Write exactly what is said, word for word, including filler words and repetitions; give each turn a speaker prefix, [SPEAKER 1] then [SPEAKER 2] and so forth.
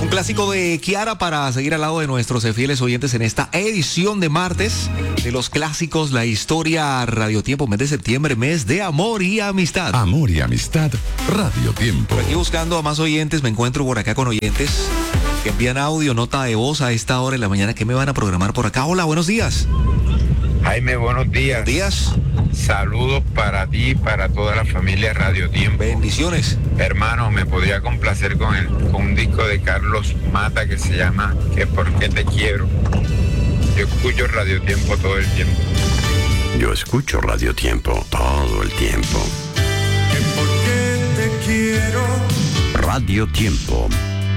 [SPEAKER 1] Un clásico de Kiara para seguir al lado de nuestros fieles oyentes en esta edición de martes de los clásicos, la historia Radio Tiempo, mes de septiembre, mes de amor y amistad.
[SPEAKER 2] Amor y amistad, Radio Tiempo.
[SPEAKER 1] Por aquí buscando a más oyentes, me encuentro por acá con oyentes que envían audio, nota de voz a esta hora de la mañana. ¿Qué me van a programar por acá? Hola, buenos días.
[SPEAKER 3] Jaime, buenos días.
[SPEAKER 1] Buenos días.
[SPEAKER 3] Saludos para ti, para toda la familia Radio Tiempo.
[SPEAKER 1] Bendiciones.
[SPEAKER 3] Hermano, me podría complacer con, el, con un disco de Carlos Mata que se llama ¿Qué por qué te quiero? Yo escucho Radio Tiempo todo el tiempo.
[SPEAKER 2] Yo escucho Radio Tiempo todo el tiempo.
[SPEAKER 4] ¿Qué por qué te quiero?
[SPEAKER 2] Radio Tiempo.